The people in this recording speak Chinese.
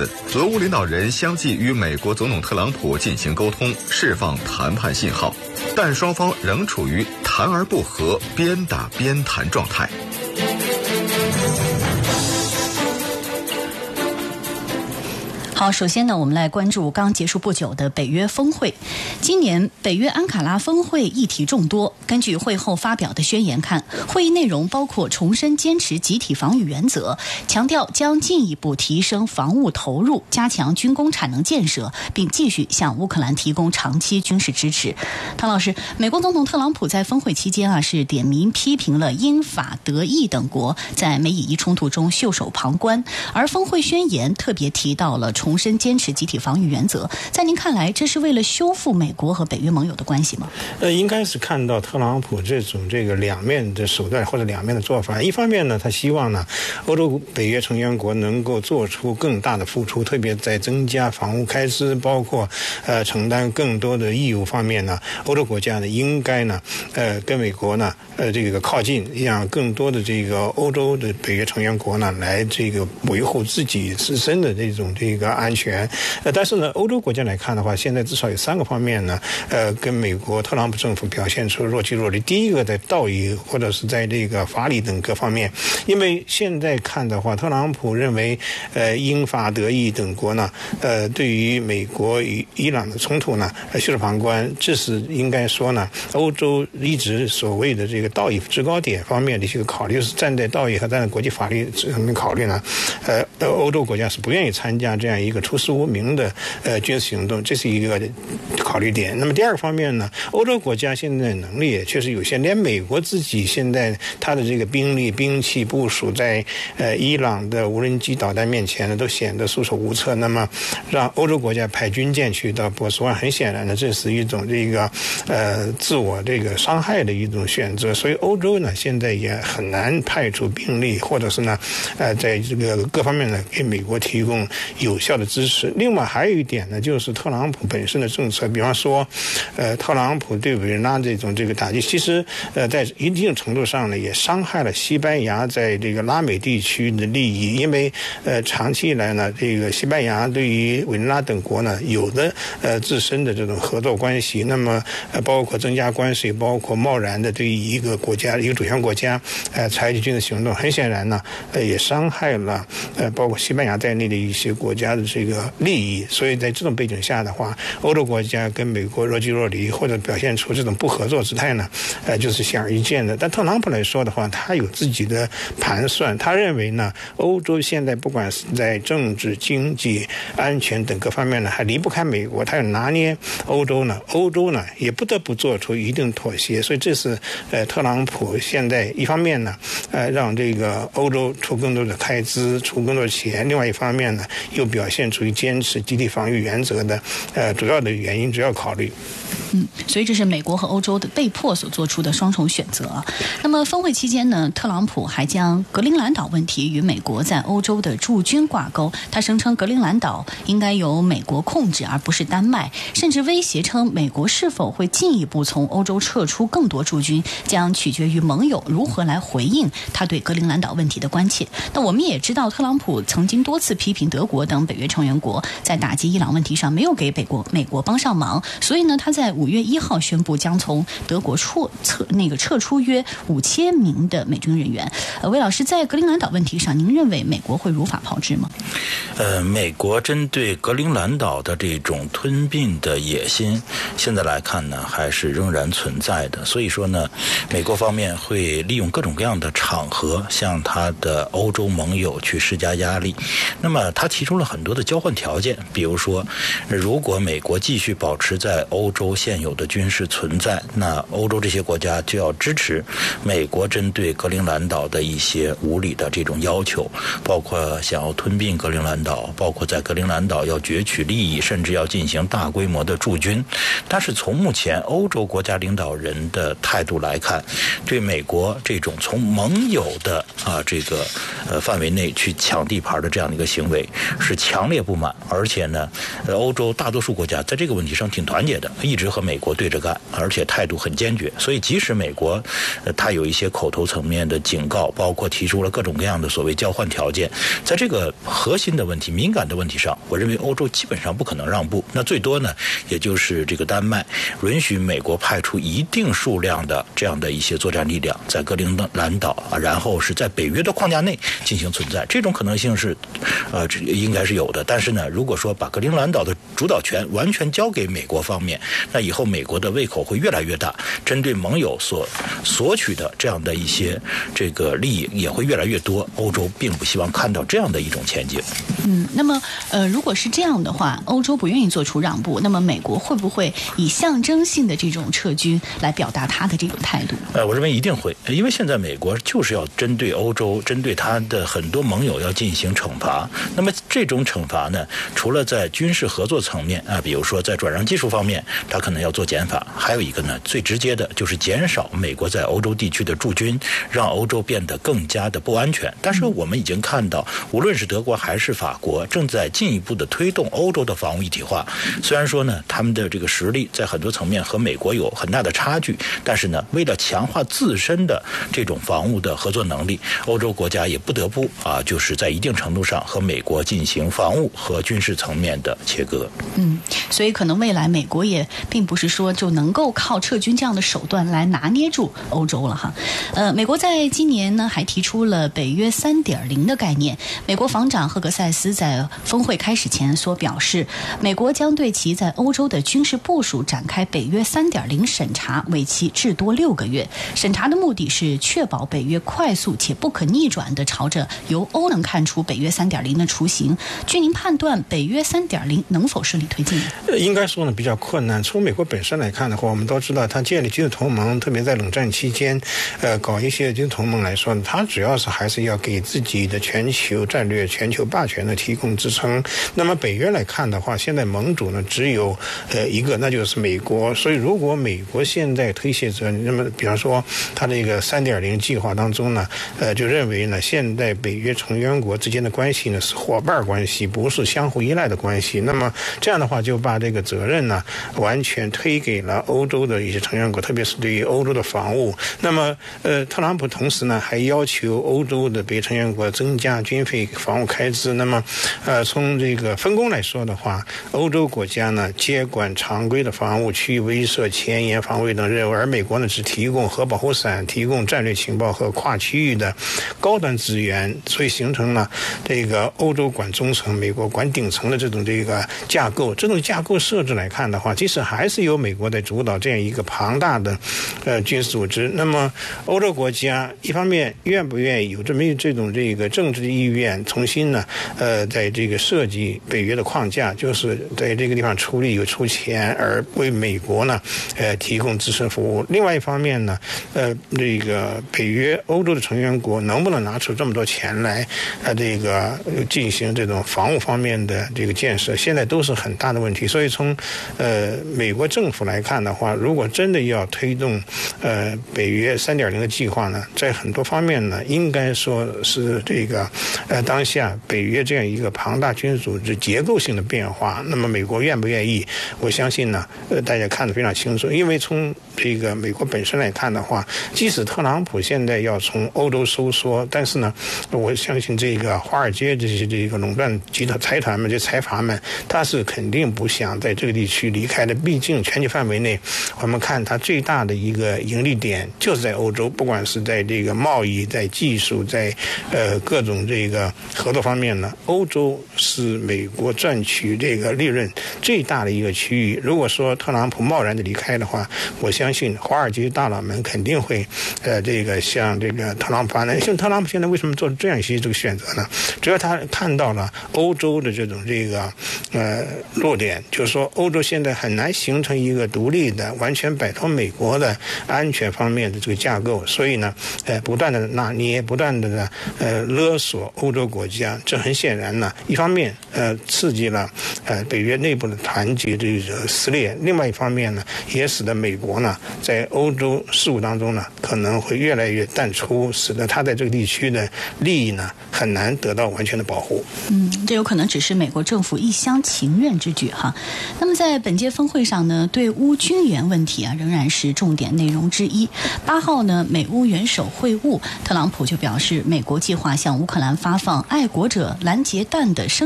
俄乌领导人相继与美国总统特朗普进行沟通，释放谈判信号，但双方仍处于谈而不和、边打边谈状态。 好，首先呢，我们来关注刚结束不久的北约峰会。今年北约安卡拉峰会议题众多，根据会后发表的宣言看，会议内容包括重申坚持集体防御原则，强调将进一步提升防务投入，加强军工产能建设，并继续向乌克兰提供长期军事支持。唐老师，美国总统特朗普在峰会期间是点名批评了英法德意等国在美以伊冲突中袖手旁观，而峰会宣言特别提到了重申坚持集体防御原则。在您看来，这是为了修复美国和北约盟友的关系吗？ 应该是看到特朗普这种两面的手段或者两面的做法。一方面呢，他希望呢欧洲北约成员国能够做出更大的付出，特别在增加防务开支，包括承担更多的义务方面呢，欧洲国家呢应该呢跟美国呢靠近，让更多的欧洲的北约成员国呢来维护自己自身的这种安全。但是呢，欧洲国家来看的话，现在至少有3个方面呢跟美国特朗普政府表现出若即若离。第一个，在道义或者是在法理等各方面，因为现在看的话，特朗普认为英法德意等国呢对于美国与伊朗的冲突呢袖手旁观，这是应该说呢欧洲一直所谓的道义制高点方面的一些考虑，是站在道义和站在国际法律上面考虑呢欧洲国家是不愿意参加这样一个出师无名的军事行动，这是一个考虑点。那么第二个方面呢，欧洲国家现在能力也确实有限，连美国自己现在它的兵力兵器部署在伊朗的无人机导弹面前呢都显得束手无策。那么让欧洲国家派军舰去到波斯湾，很显然呢这是一种自我伤害的一种选择。所以欧洲呢现在也很难派出兵力，或者是呢在各方面呢给美国提供有效的支持。另外还有一点呢，就是特朗普本身的政策，比方说特朗普对委内瑞拉这种打击，其实在一定程度上呢也伤害了西班牙在拉美地区的利益。因为长期以来呢西班牙对于委内瑞拉等国呢有的自身的这种合作关系，那么包括增加关税，包括贸然的对于一个国家一个主权国家采取军事行动，很显然呢也伤害了包括西班牙在内的一些国家的利益。所以在这种背景下的话，欧洲国家跟美国若即若离，或者表现出这种不合作姿态呢就是显而易见的。但特朗普来说的话，他有自己的盘算，他认为呢欧洲现在不管是在政治经济安全等各方面呢还离不开美国，他要拿捏欧洲呢也不得不做出一定妥协。所以这是特朗普现在一方面呢让欧洲出更多的开支，出更多的钱，另外一方面呢又表现出坚持集体防御原则的主要的原因，主要考虑。 所以这是美国和欧洲的被迫所做出的双重选择。那么峰会期间呢，特朗普还将格陵兰岛问题与美国在欧洲的驻军挂钩，他声称格陵兰岛应该由美国控制而不是丹麦，甚至威胁称美国是否会进一步从欧洲撤出更多驻军将取决于盟友如何来回应他对格陵兰岛问题的关切。那我们也知道，特朗普曾经多次批评德国等北约成员国在打击伊朗问题上没有给美国帮上忙，所以呢，他在5月1号宣布将从德国撤出约5000名的美军人员。魏老师，在格陵兰岛问题上，您认为美国会如法炮制吗？ 美国针对格陵兰岛的这种吞并的野心，现在来看呢，还是仍然存在的。所以说呢，美国方面会利用各种各样的场合向他的欧洲盟友去施加压力。那么他提出了很多的交换条件，比如说，如果美国继续保持在欧洲现有的军事存在，那欧洲这些国家就要支持美国针对格陵兰岛的一些无理的这种要求，包括想要吞并格陵兰岛，包括在格陵兰岛要攫取利益，甚至要进行大规模的驻军。但是从目前欧洲国家领导人的态度来看，对美国这种从盟友的范围内去抢地盘的这样的一个行为是强强烈不满，而且呢，欧洲大多数国家在这个问题上挺团结的，一直和美国对着干，而且态度很坚决。所以即使美国他有一些口头层面的警告，包括提出了各种各样的所谓交换条件，在这个核心的问题、敏感的问题上，我认为欧洲基本上不可能让步。那最多呢，也就是这个丹麦允许美国派出一定数量的这样的一些作战力量在格陵兰岛然后是在北约的框架内进行存在，这种可能性是应该是有的。但是呢，如果说把格陵兰岛的主导权完全交给美国方面，那以后美国的胃口会越来越大，针对盟友所索取的这样的一些这个利益也会越来越多。欧洲并不希望看到这样的一种前景。 那么如果是这样的话，欧洲不愿意做出让步，那么美国会不会以象征性的这种撤军来表达他的这种态度？ 我认为一定会，因为现在美国就是要针对欧洲，针对他的很多盟友要进行惩罚。那么这种惩罚呢，除了在军事合作层面比如说在转让技术方面，他可能要做减法，还有一个呢，最直接的就是减少美国在欧洲地区的驻军，让欧洲变得更加的不安全。但是我们已经看到，无论是德国还是法国，正在进一步的推动欧洲的防务一体化。虽然说呢，他们的这个实力在很多层面和美国有很大的差距，但是呢，为了强化自身的这种防务的合作能力，欧洲国家也不得不就是在一定程度上和美国进行防务和军事层面的切割。 所以可能未来美国也并不是说就能够靠撤军这样的手段来拿捏住欧洲了哈。美国在今年呢还提出了北约 3.0 的概念。美国防长赫格塞斯在峰会开始前所表示，美国将对其在欧洲的军事部署展开北约 3.0 审查，为期至多6个月。审查的目的是确保北约快速且不可逆转地朝着由欧能看出北约 3.0 的雏形。据您判断，北约 3.0 能否顺利推进？ 应该说呢比较困难。从美国本身来看的话，我们都知道它建立军事同盟，特别在冷战期间搞一些军事同盟来说呢，它主要是还是要给自己的全球战略、全球霸权呢提供支撑。那么北约来看的话，现在盟主呢只有一个，那就是美国。所以如果美国现在推卸责任，那么比方说它这个 3.0 计划当中呢就认为呢现在北约成员国之间的关系呢是伙伴关系，不是相互依赖的关系。那么这样的话就把这个责任呢完全推给了欧洲的一些成员国，特别是对于欧洲的防务。那么特朗普同时呢还要求欧洲的北约成员国增加军费防务开支。那么从这个分工来说的话，欧洲国家呢接管常规的防务、区域威慑、前沿防卫等任务，而美国呢只提供核保护伞、提供战略情报和跨区域的高端资源，所以形成了这个欧洲管中层、美国管顶层的这种架构。这种架构设置来看的话，即使还是由美国在主导这样一个庞大的军事组织，那么欧洲国家一方面愿不愿意有这么这种政治的意愿，重新呢在这个设计北约的框架，就是在这个地方出力有出钱，而为美国呢提供支持服务。另外一方面呢这个北约欧洲的成员国能不能拿出这么多钱来进行这种防务方面的这个建设，现在都是很大的问题。所以从美国政府来看的话，如果真的要推动北约 3.0 的计划呢，在很多方面呢应该说是当下北约这样一个庞大军事组织结构性的变化。那么美国愿不愿意，我相信呢大家看得非常清楚。因为从美国本身来看的话，即使特朗普现在要从欧洲收缩，但是呢我相信华尔街这些垄断集团财团们、这财阀们，他是肯定不想在这个地区离开的。毕竟全球范围内，我们看它最大的一个盈利点就是在欧洲，不管是在贸易、在技术、在各种合作方面呢，欧洲是美国赚取利润最大的一个区域。如果说特朗普贸然的离开的话，我相信华尔街大佬们肯定会向特朗普发难。像特朗普现在为什么做这样一些选择呢？主要他看到了欧洲的这种弱点，就是说欧洲现在很难形成一个独立的、完全摆脱美国的安全方面的架构，所以呢不断的拿捏，不断的勒索欧洲国家。这很显然呢，一方面刺激了北约内部的团结撕裂，另外一方面呢也使得美国呢在欧洲事务当中呢，可能会越来越淡出，使得他在这个地区的利益呢很难得到完全的保护。 这有可能只是美国政府一厢情愿之举哈。那么在本届峰会上呢，对乌军援问题仍然是重点内容之一。8号呢，美乌元首会晤，特朗普就表示，美国计划向乌克兰发放爱国者拦截弹的